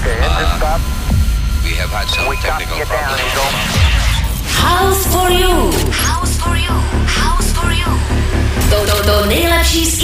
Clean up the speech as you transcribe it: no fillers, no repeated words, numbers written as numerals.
We have had some technical problems. House for you. To nejlepší z